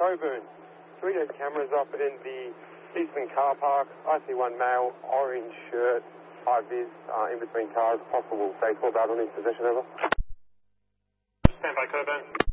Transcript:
Coburn. 3 days cameras up in the Eastman car park. I see one male, orange shirt, high vis, in between cars. Possible day 12 out on his possession, over. Stand by, Coburn.